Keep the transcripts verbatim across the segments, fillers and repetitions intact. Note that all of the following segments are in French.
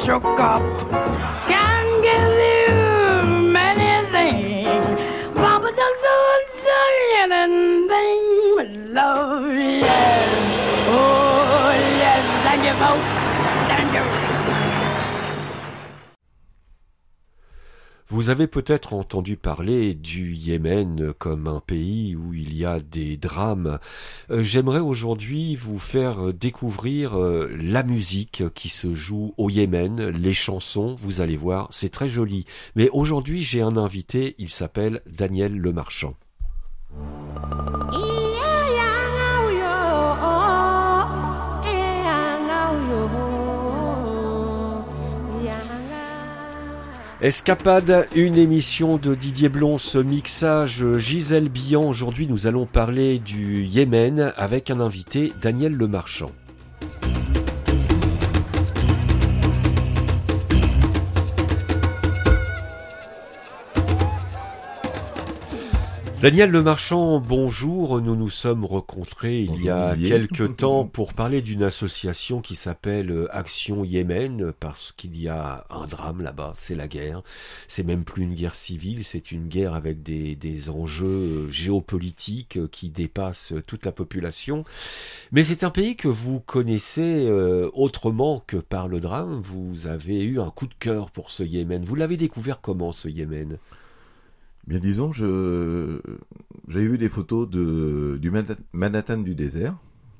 shook up can give you many things. Papa doesn't say anything but love, yes. Oh, yes, thank you, folks. Thank you. Vous avez peut-être entendu parler du Yémen comme un pays où il y a des drames. Euh, j'aimerais aujourd'hui vous faire découvrir euh, la musique qui se joue au Yémen, les chansons, vous allez voir, c'est très joli. Mais aujourd'hui, j'ai un invité, il s'appelle Daniel Lemarchand. Escapade, une émission de Didier Blon, ce mixage Gisèle Billan. Aujourd'hui, nous allons parler du Yémen avec un invité, Daniel Lemarchand. Daniel Lemarchand, bonjour. Nous nous sommes rencontrés il y a quelque temps pour parler d'une association qui s'appelle Action Yémen, parce qu'il y a un drame là-bas, c'est la guerre. C'est même plus une guerre civile, c'est une guerre avec des, des enjeux géopolitiques qui dépassent toute la population. Mais c'est un pays que vous connaissez euh, autrement que par le drame. Vous avez eu un coup de cœur pour ce Yémen. Vous l'avez découvert comment, ce Yémen ? Bien disons, je j'avais vu des photos de du Manhattan du désert.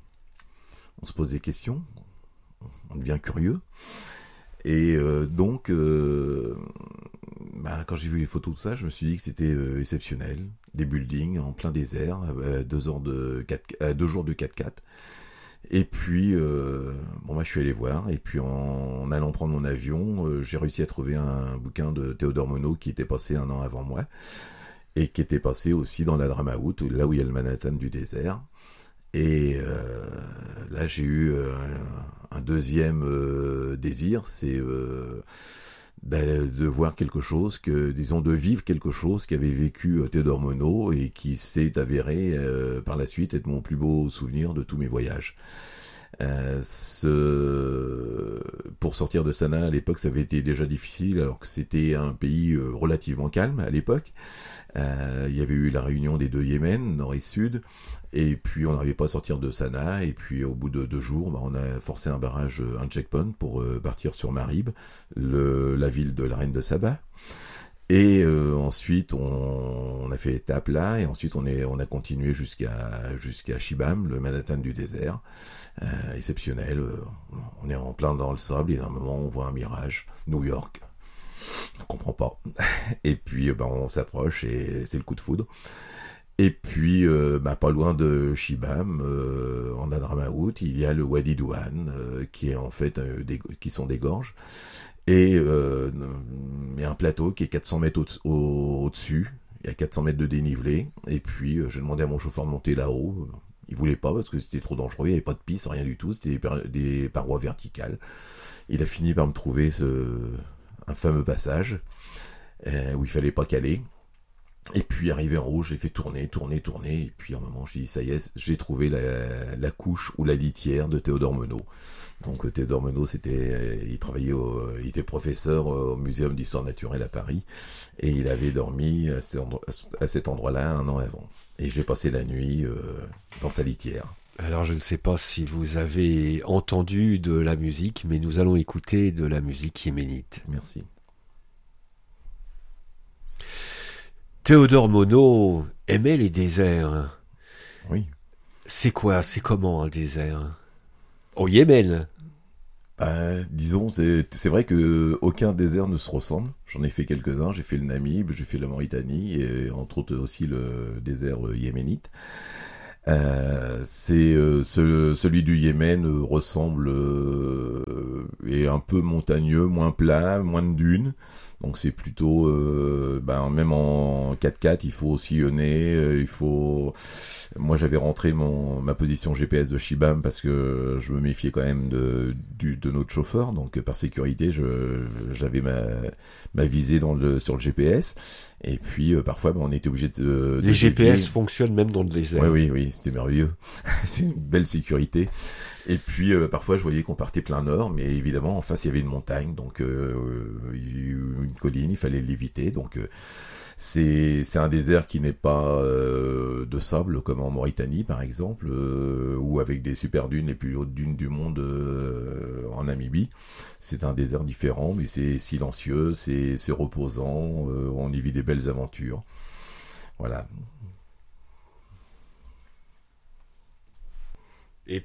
On se pose des questions, on devient curieux. Et euh, donc, euh, bah, quand j'ai vu les photos de ça, je me suis dit que c'était euh, exceptionnel. Des buildings en plein désert, à deux, heures de quatre, à deux jours de quatre-quatre. Et puis, euh, bon, bah, je suis allé voir. Et puis, en, en allant prendre mon avion, euh, j'ai réussi à trouver un bouquin de Théodore Monod qui était passé un an avant moi et qui était passé aussi dans la Dramaout, là où il y a le Manhattan du désert. Et euh, là, j'ai eu euh, un deuxième euh, désir, c'est euh, de voir quelque chose, que, disons, de vivre quelque chose qu'avait vécu euh, Théodore Monod et qui s'est avéré euh, par la suite être mon plus beau souvenir de tous mes voyages. Euh, ce... Pour sortir de Sanaa à l'époque, ça avait été déjà difficile, alors que c'était un pays euh, relativement calme à l'époque. Euh, il y avait eu la réunion des deux Yémen, nord et sud, et puis on n'arrivait pas à sortir de Sanaa, et puis au bout de deux jours, bah, on a forcé un barrage, un checkpoint pour euh, partir sur Marib, le, la ville de la reine de Saba. Et euh, ensuite, on, on a fait étape là, et ensuite on est, on a continué jusqu'à jusqu'à Shibam, le Manhattan du désert, euh, exceptionnel. On est en plein dans le sable, et à un moment on voit un mirage, New York. On comprend pas. Et puis, ben, on s'approche et c'est le coup de foudre. Et puis, euh, ben, pas loin de Shibam, euh, en Hadramaout, il y a le Wadi Douane, euh, qui est en fait euh, des, qui sont des gorges. Et euh, il y a un plateau qui est quatre cents mètres au, au, au-dessus. Il y a quatre cents mètres de dénivelé. Et puis, euh, je demandais à mon chauffeur de monter là-haut. Il voulait pas parce que c'était trop dangereux. Il n'y avait pas de piste, rien du tout. C'était des, par- des parois verticales. Il a fini par me trouver ce, un fameux passage euh, où il fallait pas caler. Et puis, arrivé en haut, j'ai fait tourner, tourner, tourner. Et puis, à un moment, j'ai dit, ça y est, j'ai trouvé la, la couche ou la litière de Théodore Monod. Donc, Théodore Monod, c'était, il travaillait au, il était professeur au Muséum d'Histoire Naturelle à Paris. Et il avait dormi à cet, endroit, à cet endroit-là un an avant. Et j'ai passé la nuit euh, dans sa litière. Alors, je ne sais pas si vous avez entendu de la musique, mais nous allons écouter de la musique yéménite. Merci. Théodore Monod aimait les déserts. Oui. C'est quoi, c'est comment un désert ? Au Yémen ? Bah, disons, c'est, c'est vrai que aucun désert ne se ressemble. J'en ai fait quelques-uns. J'ai fait le Namib, j'ai fait la Mauritanie et entre autres aussi le désert yéménite. Euh, c'est euh, ce, celui du Yémen euh, ressemble euh, est un peu montagneux, moins plat, moins de dunes. Donc c'est plutôt, euh, ben même en quatre-quatre, il faut sillonner, euh, il faut. Moi j'avais rentré mon ma position G P S de Shibam parce que je me méfiais quand même de du de notre chauffeur, donc par sécurité, je j'avais ma ma visée dans le sur le G P S. Et puis euh, parfois ben, on était obligé de, de les G P S dévier. fonctionnent même dans le désert. Oui oui oui, c'était merveilleux. C'est une belle sécurité. Et puis euh, parfois je voyais qu'on partait plein nord, mais évidemment en face il y avait une montagne, donc euh, une colline, il fallait l'éviter. Donc euh, c'est c'est un désert qui n'est pas euh, de sable comme en Mauritanie par exemple, euh, ou avec des super dunes, les plus hautes dunes du monde euh, en Namibie. C'est un désert différent, mais c'est silencieux, c'est c'est reposant, euh, on y vit des belles aventures. Voilà. Et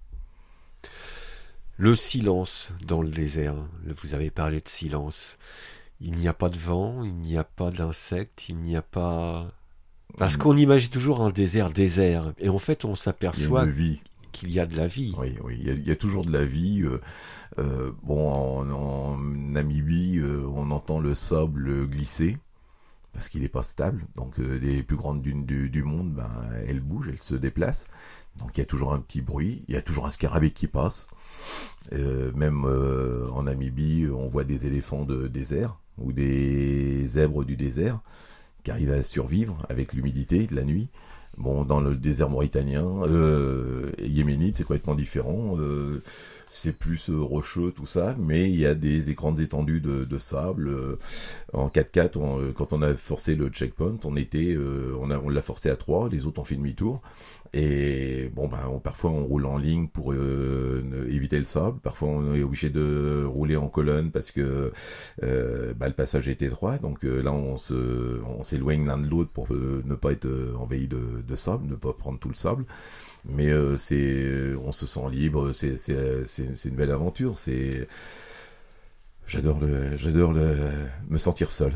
le silence dans le désert, vous avez parlé de silence. Il n'y a pas de vent, il n'y a pas d'insectes, il n'y a pas... Parce qu'on imagine toujours un désert désert, et en fait on s'aperçoit il y a une vie. qu'il y a de la vie. Oui, oui, il y a, il y a toujours de la vie. Euh, euh, bon, en, en Namibie, euh, on entend le sable glisser, parce qu'il n'est pas stable. Donc euh, les plus grandes dunes du, du monde, ben, elles bougent, elles se déplacent. Donc il y a toujours un petit bruit, il y a toujours un scarabée qui passe. Euh, même euh, en Namibie, on voit des éléphants de désert ou des zèbres du désert qui arrivent à survivre avec l'humidité de la nuit. Bon, dans le désert mauritanien, euh, yéménite, c'est complètement différent. Euh, c'est plus euh, rocheux, tout ça, mais il y a des grandes étendues de, de sable. Euh, en quatre-quatre, on, quand on a forcé le checkpoint, on était, euh, on, a, on l'a forcé à trois, les autres ont fait demi-tour. Et bon, ben, on, parfois on roule en ligne pour euh, éviter le sable. Parfois on est obligé de rouler en colonne parce que euh, bah, le passage est étroit. Donc euh, là, on se, on s'éloigne l'un de l'autre pour euh, ne pas être euh, envahi de, de sable, ne pas prendre tout le sable. Mais euh, c'est, on se sent libre. C'est, c'est, c'est, c'est une belle aventure. C'est, j'adore le, j'adore le, me sentir seul.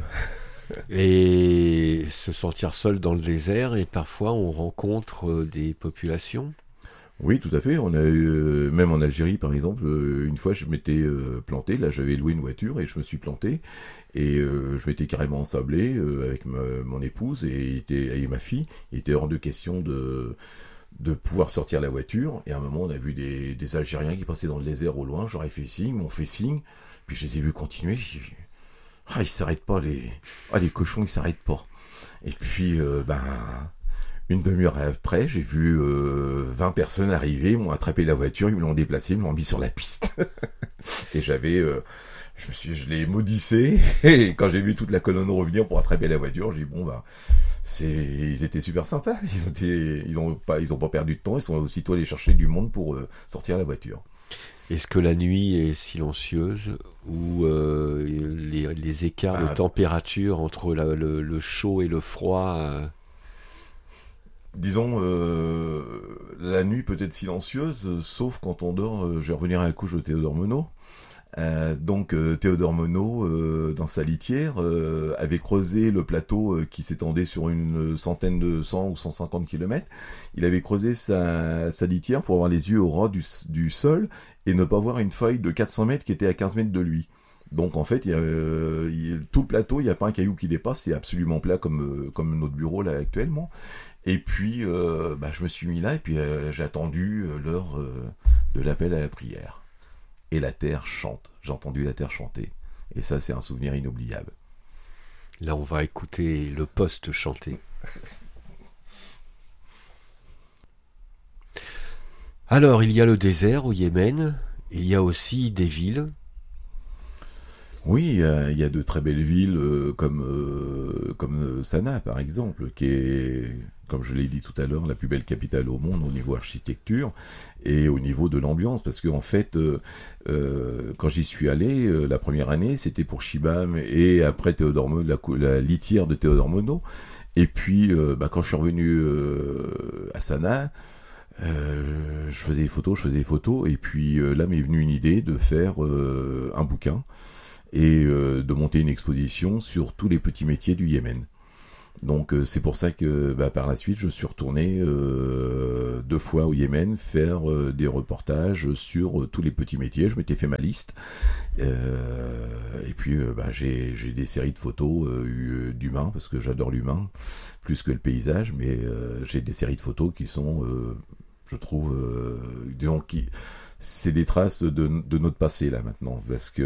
Et se sentir seul dans le désert, et parfois on rencontre des populations. Oui, tout à fait. On a eu, même en Algérie, par exemple, une fois, je m'étais euh, planté. Là, j'avais loué une voiture et je me suis planté. Et euh, je m'étais carrément ensablé euh, avec ma, mon épouse et, était, et ma fille. Il était hors de question de, de pouvoir sortir la voiture. Et à un moment, on a vu des, des Algériens qui passaient dans le désert au loin. J'aurais fait signe, m'ont fait signe. Puis je les ai vus continuer. J'ai vu, ah, ils s'arrêtent pas, les, ah, les cochons, ils s'arrêtent pas. Et puis, euh, ben, une demi-heure après, j'ai vu euh, vingt personnes arriver, ils m'ont attrapé la voiture, ils me l'ont déplacée, ils me l'ont mis sur la piste. Et j'avais, euh, je me suis, je l'ai maudissé. Et quand j'ai vu toute la colonne revenir pour attraper la voiture, j'ai dit bon bah, c'est, ils étaient super sympas. Ils ont été, ils ont pas, ils ont pas perdu de temps. Ils sont aussitôt allés chercher du monde pour euh, sortir la voiture. Est-ce que la nuit est silencieuse ou euh, les, les écarts ah, de température entre la, le, le chaud et le froid euh... Disons, euh, la nuit peut être silencieuse, sauf quand on dort. Euh, je vais revenir à la couche de Théodore Monod. Euh, donc euh, Théodore Monod, euh, dans sa litière, euh, avait creusé le plateau euh, qui s'étendait sur une centaine de cent ou cent cinquante kilomètres. Il avait creusé sa, sa litière pour avoir les yeux au ras du, du sol et ne pas voir une feuille de quatre cents mètres qui était à quinze mètres de lui. Donc en fait, il y a, euh, il, tout le plateau, il n'y a pas un caillou qui dépasse, c'est absolument plat comme, euh, comme notre bureau là actuellement. Et puis, euh, bah, je me suis mis là et puis euh, j'ai attendu euh, l'heure euh, de l'appel à la prière. Et la terre chante. J'ai entendu la terre chanter. Et ça, c'est un souvenir inoubliable. Là, on va écouter le poste chanter. Alors, il y a le désert au Yémen. Il y a aussi des villes. Oui, il y a, il y a de très belles villes euh, comme euh, comme Sanaa, par exemple, qui est, comme je l'ai dit tout à l'heure, la plus belle capitale au monde au niveau architecture et au niveau de l'ambiance. Parce qu'en fait, euh, euh, quand j'y suis allé, euh, la première année, c'était pour Shibam et après Théodore Monod, la, la litière de Théodore Monod. Et puis, euh, bah, quand je suis revenu euh, à Sanaa, euh, je faisais des photos, je faisais des photos. Et puis euh, là m'est venue une idée de faire euh, un bouquin et euh, de monter une exposition sur tous les petits métiers du Yémen. Donc euh, c'est pour ça que bah, par la suite je suis retourné euh, deux fois au Yémen faire euh, des reportages sur euh, tous les petits métiers. Je m'étais fait ma liste euh, et puis euh, bah, j'ai, j'ai des séries de photos euh, d'humains parce que j'adore l'humain plus que le paysage, mais euh, j'ai des séries de photos qui sont, euh, je trouve, euh, disons qui c'est des traces de, de notre passé là maintenant, parce que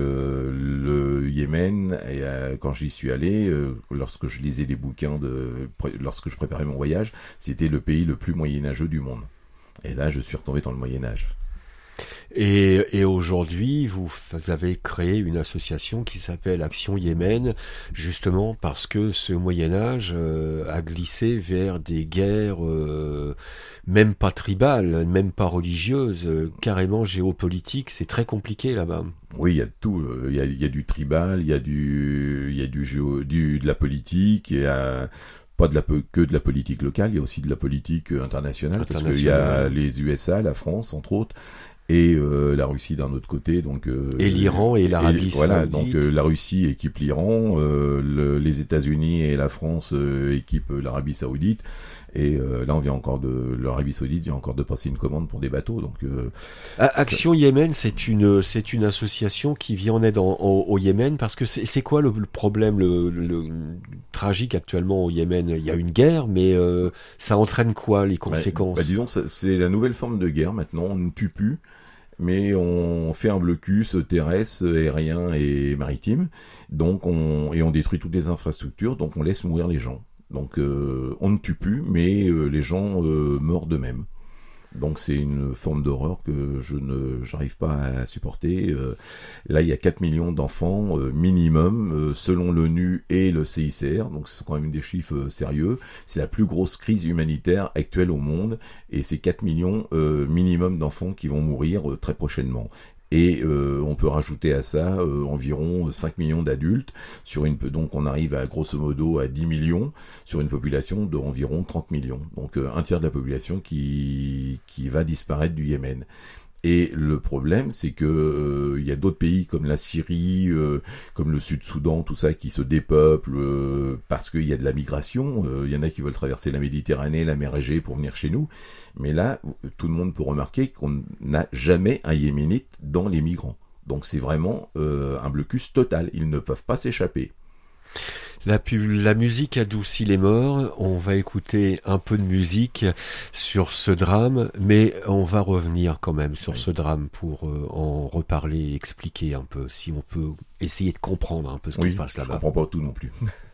le Yémen, et, euh, quand j'y suis allé, euh, lorsque je lisais des bouquins, de, lorsque je préparais mon voyage, c'était le pays le plus moyenâgeux du monde. Et là, je suis retombé dans le Moyen-Âge. Et, et aujourd'hui, vous avez créé une association qui s'appelle Action Yémen, justement parce que ce Moyen-Âge euh, a glissé vers des guerres, euh, même pas tribales, même pas religieuses, euh, carrément géopolitiques. C'est très compliqué là-bas. Oui, il y a de tout. Il y a, il y a du tribal, il y a du, il y a du, géo, du de la politique, il y a pas de la, que de la politique locale, il y a aussi de la politique internationale, internationale parce qu'il y a les U S A, la France, entre autres, et euh, la Russie d'un autre côté, donc euh, et l'Iran et l'Arabie Saoudite. Voilà, donc euh, la Russie équipe l'Iran, euh, le, les États-Unis et la France euh, équipent l'Arabie Saoudite. Et euh, là, on vient encore de l'Arabie Saoudite, vient encore de passer une commande pour des bateaux. Donc, euh, Action ça... Yémen, c'est une c'est une association qui vient en aide en, en, au Yémen parce que c'est c'est quoi le, le problème le, le, le tragique actuellement au Yémen? Il y a une guerre, mais euh, ça entraîne quoi les conséquences? Bah, bah, disons, ça, c'est la nouvelle forme de guerre. Maintenant, on ne tue plus, mais on fait un blocus terrestre, aérien et maritime. Donc, on et on détruit toutes les infrastructures. Donc, on laisse mourir les gens. Donc euh, on ne tue plus, mais euh, les gens euh, meurent d'eux-mêmes. Donc c'est une forme d'horreur que je ne j'arrive pas à supporter. Euh, là il y a quatre millions d'enfants euh, minimum euh, selon l'ONU et le C I C R. Donc ce sont quand même des chiffres euh, sérieux. C'est la plus grosse crise humanitaire actuelle au monde et c'est quatre millions euh, minimum d'enfants qui vont mourir euh, très prochainement. Et euh, on peut rajouter à ça euh, environ cinq millions d'adultes sur une donc on arrive à grosso modo à dix millions sur une population d'environ trente millions. Donc euh, un tiers de la population qui qui va disparaître du Yémen. Et le problème, c'est que euh, il y a d'autres pays comme la Syrie, euh, comme le Sud-Soudan, tout ça qui se dépeuplent euh, parce qu'il y a de la migration. Il euh, y en a qui veulent traverser la Méditerranée, la mer Égée pour venir chez nous. Mais là, tout le monde peut remarquer qu'on n'a jamais un Yéménite dans les migrants. Donc c'est vraiment euh, un blocus total. Ils ne peuvent pas s'échapper. La, la musique adoucit les morts, on va écouter un peu de musique sur ce drame, mais on va revenir quand même sur oui. ce drame pour euh, en reparler, expliquer un peu, si on peut essayer de comprendre un peu ce oui, qui se passe là-bas. Je comprends pas tout non plus.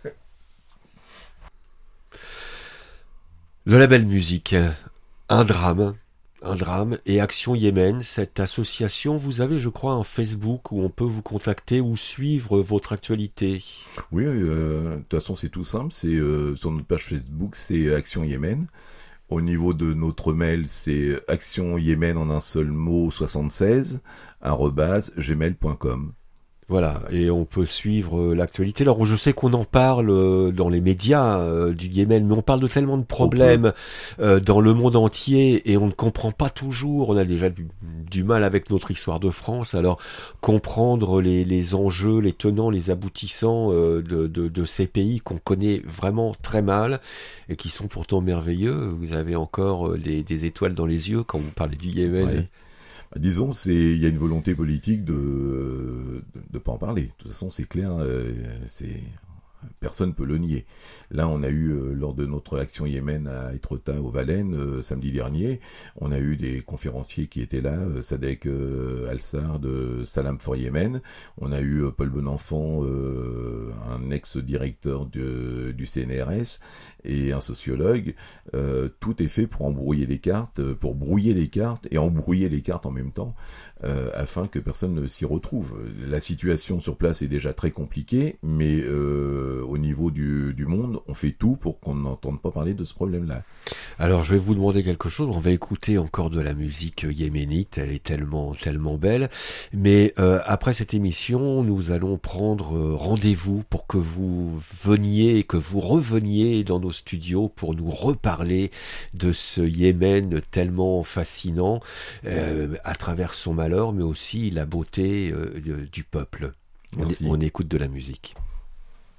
De la belle musique, un drame. Un drame et Action Yémen, cette association, vous avez, je crois, un Facebook où on peut vous contacter ou suivre votre actualité. Oui, euh, de toute façon, c'est tout simple. C'est euh, sur notre page Facebook, c'est Action Yémen. Au niveau de notre mail, c'est Action Yémen en un seul mot soixante-seize arobase gmail point com. Voilà, et on peut suivre l'actualité. Alors, je sais qu'on en parle dans les médias euh, du Yémen, mais on parle de tellement de problèmes euh, dans le monde entier et on ne comprend pas toujours. On a déjà du, du mal avec notre histoire de France. Alors, comprendre les, les enjeux, les tenants, les aboutissants euh, de, de, de ces pays qu'on connaît vraiment très mal et qui sont pourtant merveilleux. Vous avez encore les, des étoiles dans les yeux quand vous parlez du Yémen. Ouais. Disons, c'est il y a une volonté politique de de, de pas en parler. De toute façon, c'est clair, euh, c'est personne peut le nier. Là, on a eu euh, lors de notre action Yémen à Étretat au Valais euh, samedi dernier, on a eu des conférenciers qui étaient là, euh, Sadek euh, Al-Sar de Salam for Yémen. On a eu euh, Paul Bonenfant, euh, un ex-directeur de, du C N R S et un sociologue. Euh, tout est fait pour embrouiller les cartes, pour brouiller les cartes et embrouiller les cartes en même temps. Euh, afin que personne ne s'y retrouve. La situation sur place est déjà très compliquée, mais euh, au niveau du, du monde, on fait tout pour qu'on n'entende pas parler de ce problème-là. Alors, je vais vous demander quelque chose. On va écouter encore de la musique yéménite. Elle est tellement, tellement belle. Mais euh, après cette émission, nous allons prendre rendez-vous pour que vous veniez et que vous reveniez dans nos studios pour nous reparler de ce Yémen tellement fascinant euh, à travers son malheur, mais aussi la beauté euh, du peuple. On, on écoute de la musique.